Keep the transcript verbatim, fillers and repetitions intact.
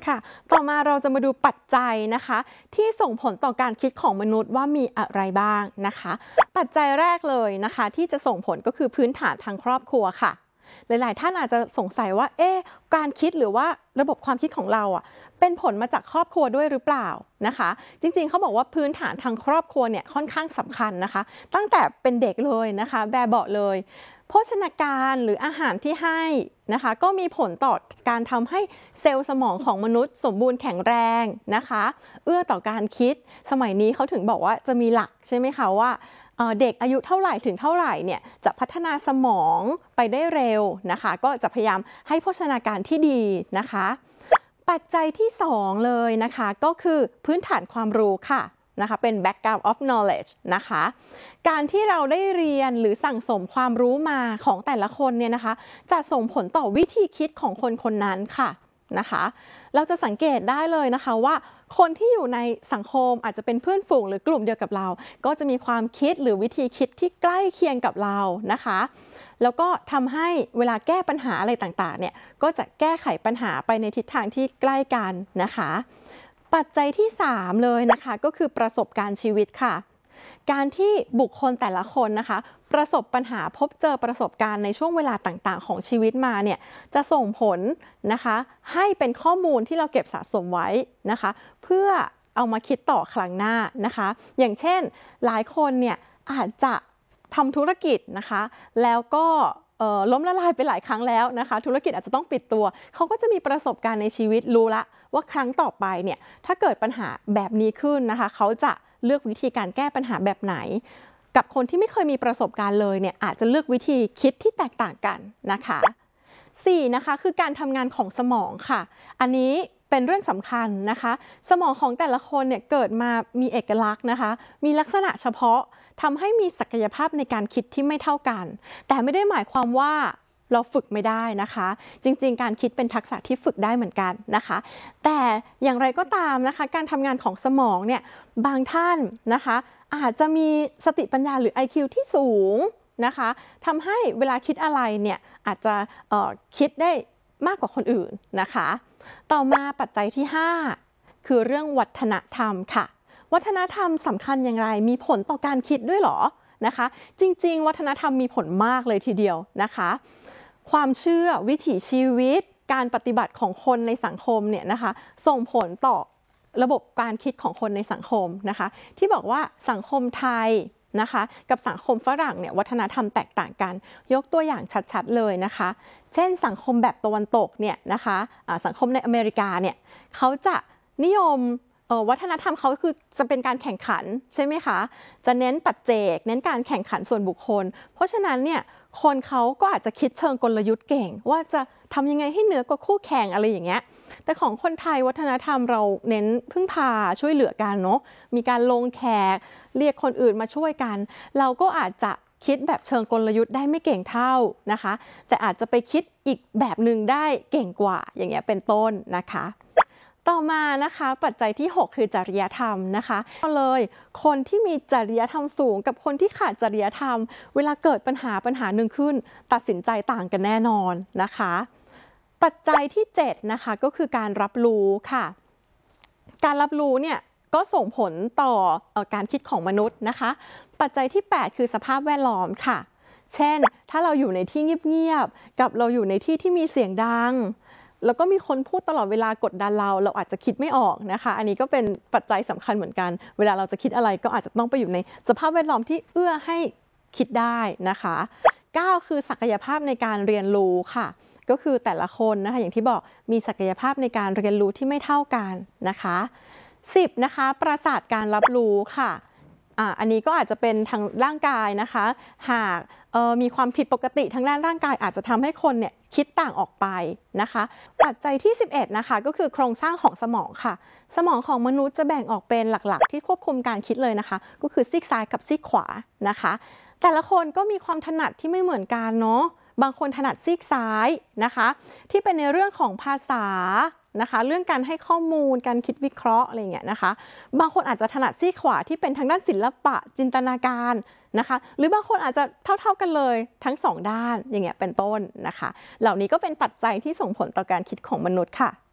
ค่ะต่อมาเราจะมาดูปัจจัยนะคะที่ส่งผลต่อการคิดของมนุษย์ว่ามีอะไรบ้างนะคะปัจจัยแรกเลยนะคะที่จะส่งผลก็คือพื้นฐานทางครอบครัวค่ะหลายๆท่านอาจจะสงสัยว่าเอ๊ะการคิดหรือว่าระบบความคิดของเราอ่ะเป็นผลมาจากครอบครัวด้วยหรือเปล่านะคะจริงๆเขาบอกว่าพื้นฐานทางครอบครัวเนี่ยค่อนข้างสำคัญนะคะตั้งแต่เป็นเด็กเลยนะคะแบบเบาะเลยโภชนาการหรืออาหารที่ให้นะคะก็มีผลต่อการทำให้เซลล์สมองของมนุษย์สมบูรณ์แข็งแรงนะคะเอื้อต่อการคิดสมัยนี้เขาถึงบอกว่าจะมีหลักใช่ไหมคะว่าเด็กอายุเท่าไหร่ถึงเท่าไหร่เนี่ยจะพัฒนาสมองไปได้เร็วนะคะก็จะพยายามให้โภชนาการที่ดีนะคะปัจจัยที่สองเลยนะคะก็คือพื้นฐานความรู้ค่ะนะคะเป็น background of knowledge นะคะการที่เราได้เรียนหรือสั่งสมความรู้มาของแต่ละคนเนี่ยนะคะจะส่งผลต่อวิธีคิดของคนคนนั้นค่ะนะคะเราจะสังเกตได้เลยนะคะว่าคนที่อยู่ในสังคมอาจจะเป็นเพื่อนฝูงหรือกลุ่มเดียวกับเราก็จะมีความคิดหรือวิธีคิดที่ใกล้เคียงกับเรานะคะแล้วก็ทำให้เวลาแก้ปัญหาอะไรต่างๆเนี่ยก็จะแก้ไขปัญหาไปในทิศทางที่ใกล้กันนะคะปัจจัยที่สามเลยนะคะก็คือประสบการณ์ชีวิตค่ะการที่บุคคลแต่ละคนนะคะประสบปัญหาพบเจอประสบการณ์ในช่วงเวลาต่างๆของชีวิตมาเนี่ยจะส่งผลนะคะให้เป็นข้อมูลที่เราเก็บสะสมไว้นะคะเพื่อเอามาคิดต่อครั้งหน้านะคะอย่างเช่นหลายคนเนี่ยอาจจะทำธุรกิจนะคะแล้วก็ล้มละลายไปหลายครั้งแล้วนะคะธุรกิจอาจจะต้องปิดตัวเขาก็จะมีประสบการณ์ในชีวิตรู้ละว่าครั้งต่อไปเนี่ยถ้าเกิดปัญหาแบบนี้ขึ้นนะคะเขาจะเลือกวิธีการแก้ปัญหาแบบไหนกับคนที่ไม่เคยมีประสบการณ์เลยเนี่ยอาจจะเลือกวิธีคิดที่แตกต่างกันนะคะสี่นะคะคือการทำงานของสมองค่ะอันนี้เป็นเรื่องสำคัญนะคะสมองของแต่ละคนเนี่ยเกิดมามีเอกลักษณ์นะคะมีลักษณะเฉพาะทำให้มีศักยภาพในการคิดที่ไม่เท่ากันแต่ไม่ได้หมายความว่าเราฝึกไม่ได้นะคะจริงๆการคิดเป็นทักษะที่ฝึกได้เหมือนกันนะคะแต่อย่างไรก็ตามนะคะการทำงานของสมองเนี่ยบางท่านนะคะอาจจะมีสติปัญญาหรือ ไอ คิว ที่สูงนะคะทำให้เวลาคิดอะไรเนี่ยอาจจะคิดได้มากกว่าคนอื่นนะคะต่อมาปัจจัยที่ห้าคือเรื่องวัฒนธรรมค่ะวัฒนธรรมสำคัญอย่างไรมีผลต่อการคิดด้วยหรอนะคะจริงๆวัฒนธรรมมีผลมากเลยทีเดียวนะคะความเชื่อวิถีชีวิตการปฏิบัติของคนในสังคมเนี่ยนะคะส่งผลต่อระบบการคิดของคนในสังคมนะคะที่บอกว่าสังคมไทยนะคะกับสังคมฝรั่งเนี่ยวัฒนธรรมแตกต่างกันยกตัวอย่างชัดๆเลยนะคะเช่นสังคมแบบตะวันตกเนี่ยนะคะสังคมในอเมริกาเนี่ยเขาจะนิยมวัฒนธรรมเขาคือจะเป็นการแข่งขันใช่ไหมคะจะเน้นปัจเจกเน้นการแข่งขันส่วนบุคคลเพราะฉะนั้นเนี่ยคนเขาก็อาจจะคิดเชิงกลยุทธ์เก่งว่าจะทำยังไงให้เหนือกว่าคู่แข่งอะไรอย่างเงี้ยแต่ของคนไทยวัฒนธรรมเราเน้นพึ่งพาช่วยเหลือกันเนาะมีการลงแขกเรียกคนอื่นมาช่วยกันเราก็อาจจะคิดแบบเชิงกลยุทธ์ได้ไม่เก่งเท่านะคะแต่อาจจะไปคิดอีกแบบหนึ่งได้เก่งกว่าอย่างเงี้ยเป็นต้นนะคะต่อมานะคะปัจจัยที่หกคือจริยธรรมนะคะก็เลยคนที่มีจริยธรรมสูงกับคนที่ขาดจริยธรรมเวลาเกิดปัญหาปัญหาหนึ่งขึ้นตัดสินใจต่างกันแน่นอนนะคะปัจจัยที่เจ็ดนะคะก็คือการรับรู้ค่ะการรับรู้เนี่ยก็ส่งผลต่อการคิดของมนุษย์นะคะปัจจัยที่แปดคือสภาพแวดล้อมค่ะเช่นถ้าเราอยู่ในที่เงียบๆกับเราอยู่ในที่ที่มีเสียงดังแล้วก็มีคนพูดตลอดเวลากดดันเราเราอาจจะคิดไม่ออกนะคะอันนี้ก็เป็นปัจจัยสำคัญเหมือนกันเวลาเราจะคิดอะไรก็อาจจะต้องไปอยู่ในสภาพแวดล้อมที่เอื้อให้คิดได้นะคะเก้าคือศักยภาพในการเรียนรู้ค่ะก็คือแต่ละคนนะคะอย่างที่บอกมีศักยภาพในการเรียนรู้ที่ไม่เท่ากันนะคะสิบนะคะประสาทการรับรู้ค่ะอ่าอันนี้ก็อาจจะเป็นทางร่างกายนะคะหากมีความผิดปกติทางด้านร่างกายอาจจะทำให้คนเนี่ยคิดต่างออกไปนะคะปัจจัยที่สิบเอ็ดนะคะก็คือโครงสร้างของสมองค่ะสมองของมนุษย์จะแบ่งออกเป็นหลักๆที่ควบคุมการคิดเลยนะคะก็คือซีกซ้ายกับซีกขวานะคะแต่ละคนก็มีความถนัดที่ไม่เหมือนกันเนาะบางคนถนัดซีกซ้ายนะคะที่เป็นในเรื่องของภาษานะคะเรื่องการให้ข้อมูลการคิดวิเคราะห์อะไรอย่างเงี้ยนะคะบางคนอาจจะถนัดซีกขวาที่เป็นทางด้านศิลปะจินตนาการนะคะหรือบางคนอาจจะเท่าๆกันเลยทั้งสองด้านอย่างเงี้ยเป็นต้นนะคะเหล่านี้ก็เป็นปัจจัยที่ส่งผลต่อการคิดของมนุษย์ค่ะ